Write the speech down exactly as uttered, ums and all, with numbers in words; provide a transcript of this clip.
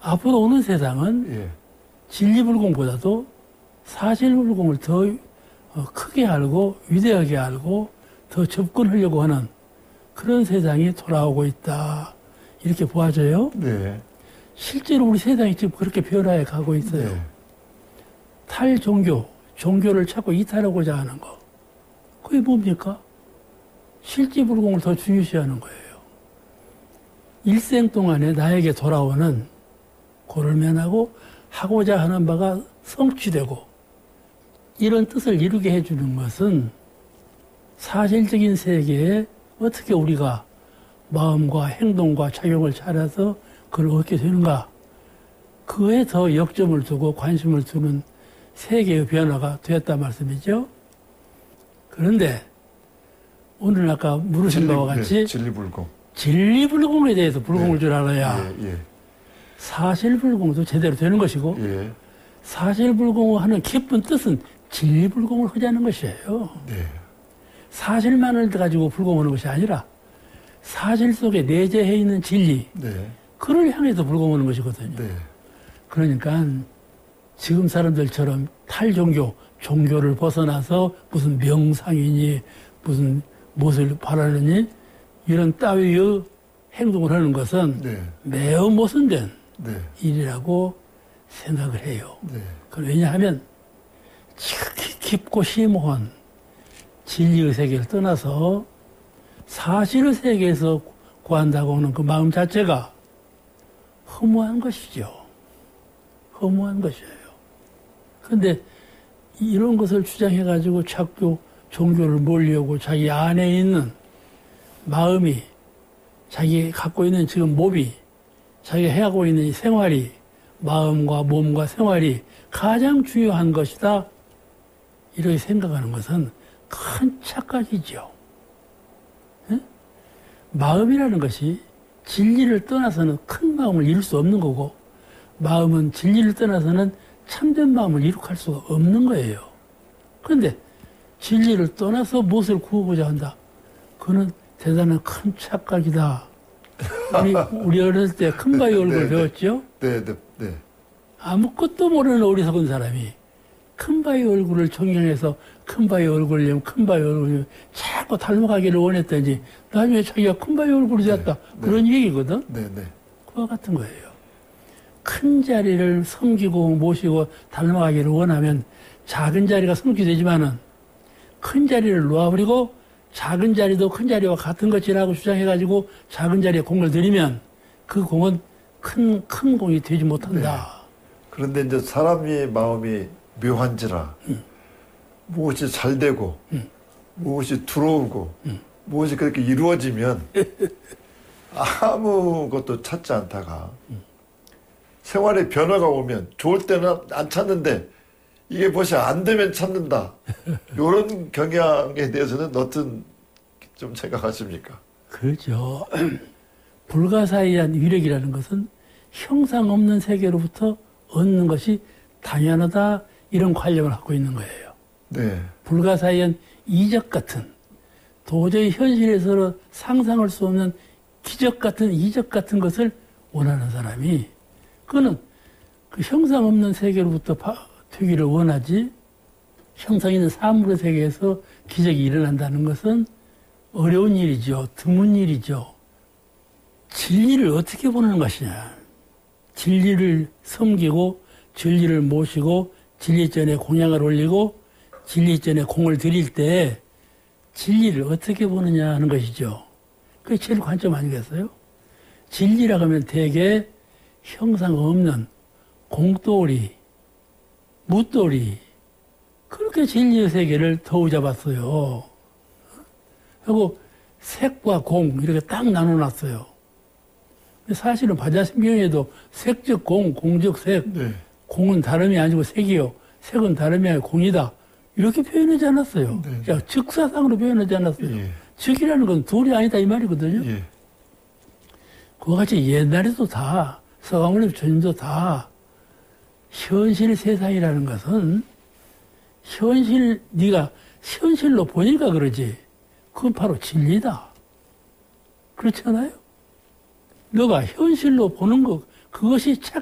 앞으로 오는 세상은 예. 진리불공보다도 사실불공을 더 크게 알고 위대하게 알고 더 접근하려고 하는 그런 세상이 돌아오고 있다. 이렇게 보아져요. 네. 실제로 우리 세상이 지금 그렇게 변화해 가고 있어요. 네. 탈종교, 종교를 자꾸 이탈하고자 하는 거. 그게 뭡니까? 실제불공을 더 중요시하는 거예요. 일생 동안에 나에게 돌아오는 고를 면하고 하고자 하는 바가 성취되고 이런 뜻을 이루게 해주는 것은 사실적인 세계에 어떻게 우리가 마음과 행동과 작용을 잘해서 그걸 얻게 되는가. 그에 더 역점을 두고 관심을 두는 세계의 변화가 되었단 말씀이죠. 그런데 오늘 아까 물으신 진리, 바와 같이 네, 진리불공. 진리불공에 대해서 불공을 네. 줄 알아야 예, 예. 사실불공도 제대로 되는 것이고 예. 사실불공을 하는 깊은 뜻은 진리불공을 하자는 것이에요. 네. 사실만을 가지고 불공하는 것이 아니라 사실 속에 내재해 있는 진리, 네. 그를 향해서 불공하는 것이거든요. 네. 그러니까 지금 사람들처럼 탈종교, 종교를 벗어나서 무슨 명상이니 무슨 무엇을 바라느니 이런 따위의 행동을 하는 것은 네. 매우 모순된 네. 일이라고 생각을 해요. 네. 왜냐하면 지극히 깊고 심오한 진리의 세계를 떠나서 사실의 세계에서 구한다고 하는 그 마음 자체가 허무한 것이죠. 허무한 것이에요. 그런데 이런 것을 주장해가지고 자꾸 종교를 몰려고 자기 안에 있는 마음이, 자기 갖고 있는 지금 몸이, 자기가 해하고 있는 이 생활이, 마음과 몸과 생활이 가장 중요한 것이다. 이렇게 생각하는 것은 큰 착각이죠. 에? 마음이라는 것이 진리를 떠나서는 큰 마음을 이룰 수 없는 거고, 마음은 진리를 떠나서는 참된 마음을 이룩할 수가 없는 거예요. 그런데 진리를 떠나서 무엇을 구하고자 한다? 그는 대단한 큰 착각이다. 우리, 우리 어렸을 때 큰바위 얼굴 네, 배웠죠? 네, 네, 네. 아무것도 모르는 어리석은 사람이 큰바위 얼굴을 존경해서 큰바위 얼굴이면 큰바위 얼굴이면 자꾸 닮아가기를 원했더니 나중에 자기가 큰바위 얼굴이 되었다. 네, 그런 네. 얘기거든? 네, 네. 그와 같은 거예요. 큰 자리를 섬기고 모시고 닮아가기를 원하면 작은 자리가 성취되지만은 큰 자리를 놓아버리고 작은 자리도 큰 자리와 같은 것이라고 주장해가지고 작은 자리에 공을 들이면 그 공은 큰, 큰 공이 되지 못한다. 네. 그런데 이제 사람의 마음이 묘한지라 음. 무엇이 잘 되고 음. 무엇이 들어오고 음. 무엇이 그렇게 이루어지면 아무것도 찾지 않다가 음. 생활에 변화가 오면 좋을 때는 안 찾는데 이게 무엇이 안 되면 찾는다. 이런 경향에 대해서는 어떤 좀 생각하십니까? 그렇죠. 불가사의한 위력이라는 것은 형상 없는 세계로부터 얻는 것이 당연하다, 이런 관념을 갖고 있는 거예요. 네. 불가사의한 이적 같은, 도저히 현실에서 상상할 수 없는 기적 같은 이적 같은 것을 원하는 사람이, 그거는 그 형상 없는 세계로부터 되기를 원하지, 형상 있는 사물의 세계에서 기적이 일어난다는 것은 어려운 일이죠. 드문 일이죠. 진리를 어떻게 보는 것이냐. 진리를 섬기고 진리를 모시고 진리전에 공양을 올리고 진리전에 공을 들일 때 진리를 어떻게 보느냐 하는 것이죠. 그게 제일 관점 아니겠어요? 진리라고 하면 대개 형상 없는 공돌이, 무돌이, 그렇게 진리의 세계를 더우 잡았어요. 그리고 색과 공 이렇게 딱 나눠놨어요. 사실은 바자신경에도 색즉 공, 공즉 색, 네. 공은 다름이 아니고 색이요, 색은 다름이 아니고 공이다, 이렇게 표현하지 않았어요. 네. 자, 즉사상으로 표현하지 않았어요. 예. 즉이라는 건 둘이 아니다 이 말이거든요. 예. 그와 같이 옛날에도 다 서가모니 주님도 다 현실 세상이라는 것은 현실, 네가 현실로 보니까 그러지, 그건 바로 진리다. 그렇지 않아요? 너가 현실로 보는 것, 그것이 착